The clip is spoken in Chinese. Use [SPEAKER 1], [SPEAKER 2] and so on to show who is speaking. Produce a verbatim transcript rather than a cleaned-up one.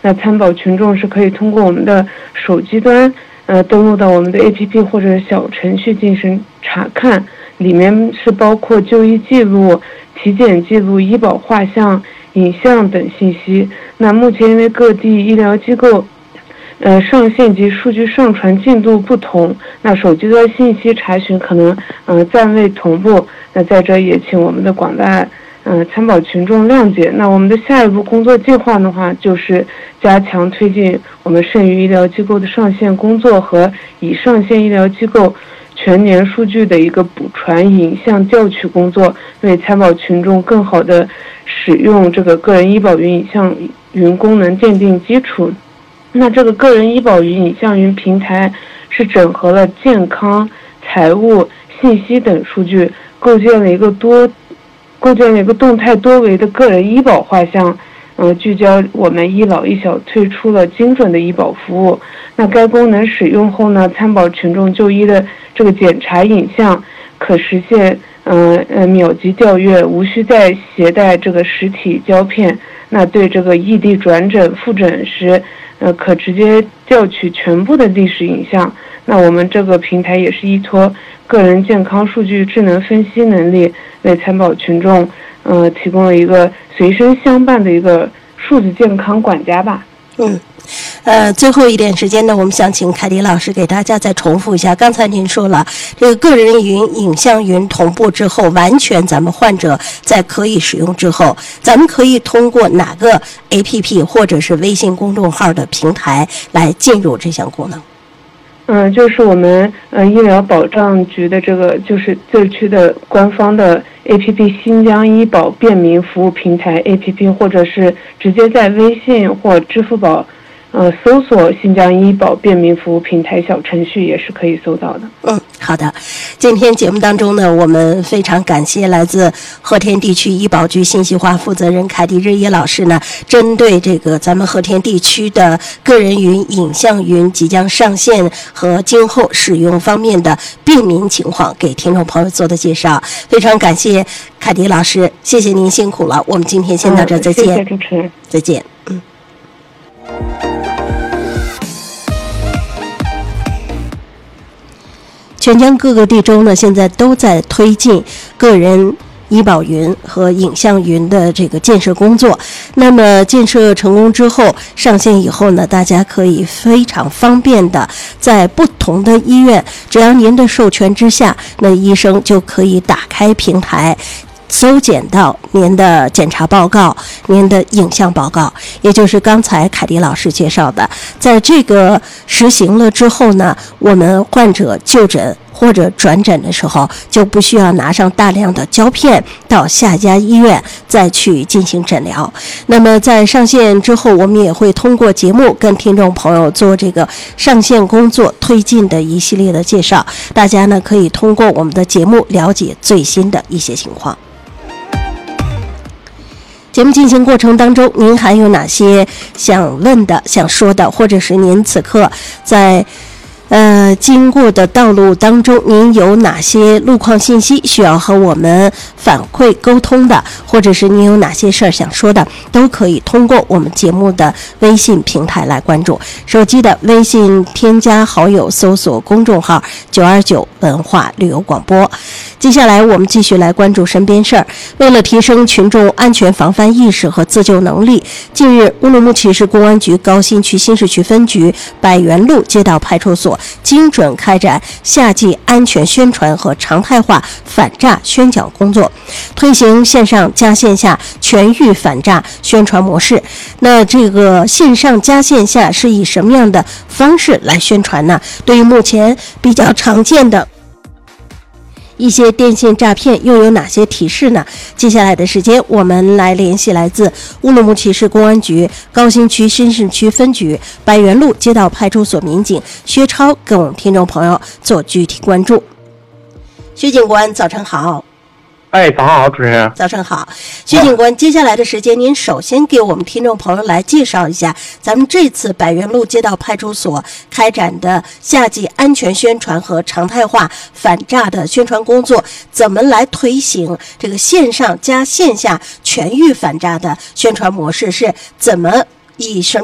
[SPEAKER 1] 那参保群众是可以通过我们的手机端呃登录到我们的 A P P 或者小程序进行查看，里面是包括就医记录、体检记录、医保画像、影像等信息。那目前因为各地医疗机构呃上线及数据上传进度不同，那手机端信息查询可能呃暂未同步，那在这也请我们的广大呃参保群众谅解。那我们的下一步工作计划的话，就是加强推进我们剩余医疗机构的上线工作和已上线医疗机构全年数据的一个补传影像调取工作，为参保群众更好的使用这个个人医保云影像云功能奠定基础。那这个个人医保云影像云平台是整合了健康、财务、信息等数据，构建了一个多构建了一个动态多维的个人医保画像，呃，聚焦我们一老一小，推出了精准的医保服务。那该功能使用后呢，参保群众就医的这个检查影像可实现呃呃秒级调阅，无需再携带这个实体胶片。那对这个异地转诊、复诊时，呃，可直接调取全部的历史影像。那我们这个平台也是依托个人健康数据智能分析能力，为参保群众呃提供了一个随身相伴的一个数字健康管家吧。
[SPEAKER 2] 嗯。呃，最后一点时间呢，我们想请凯迪老师给大家再重复一下。刚才您说了，这个个人云、影像云同步之后，完全咱们患者在可以使用之后，咱们可以通过哪个 A P P 或者是微信公众号的平台来进入这项功能？
[SPEAKER 1] 嗯，就是我们呃医疗保障局的这个就是自区的官方的 A P P 新疆医保便民服务平台 A P P， 或者是直接在微信或支付宝呃，搜索新疆医保便民服务平台小程序也是可以搜到的。
[SPEAKER 2] 嗯，好的。今天节目当中呢，我们非常感谢来自和田地区医保局信息化负责人凯迪日野老师呢，针对这个咱们和田地区的个人云、影像云即将上线和今后使用方面的便民情况，给听众朋友做的介绍。非常感谢凯迪老师，谢谢您辛苦了。我们今天先到这儿，再见。
[SPEAKER 1] 嗯，谢谢主持人，
[SPEAKER 2] 再见。嗯。全疆各个地州呢，现在都在推进个人医保云和影像云的这个建设工作。那么建设成功之后，上线以后呢，大家可以非常方便的在不同的医院，只要您的授权之下，那医生就可以打开平台，搜检到您的检查报告、您的影像报告，也就是刚才凯迪老师介绍的。在这个实行了之后呢，我们患者就诊或者转诊的时候，就不需要拿上大量的胶片到下家医院再去进行诊疗。那么在上线之后，我们也会通过节目跟听众朋友做这个上线工作推进的一系列的介绍，大家呢可以通过我们的节目了解最新的一些情况。节目进行过程当中，您还有哪些想问的、想说的，或者是您此刻在呃经过的道路当中，您有哪些路况信息需要和我们反馈沟通的，或者是您有哪些事儿想说的，都可以通过我们节目的微信平台来关注。手机的微信添加好友，搜索公众号九二九文化旅游广播。接下来我们继续来关注身边事儿。为了提升群众安全防范意识和自救能力，近日乌鲁木齐市公安局高新区新市区分局百元路街道派出所精准开展夏季安全宣传和常态化反诈宣讲工作，推行线上加线下全域反诈宣传模式。那这个线上加线下是以什么样的方式来宣传呢？对于目前比较常见的一些电信诈骗又有哪些提示呢？接下来的时间，我们来联系来自乌鲁木齐市公安局高新区新市区分局百元路街道派出所民警薛超，跟我们听众朋友做具体关注。薛警官，早晨好。
[SPEAKER 3] 哎，早上好，主持人。
[SPEAKER 2] 早上好，薛警官，接下来的时间，您首先给我们听众朋友来介绍一下咱们这次百元路街道派出所开展的夏季安全宣传和常态化反诈的宣传工作，怎么来推行这个线上加线下全域反诈的宣传模式，是怎么以什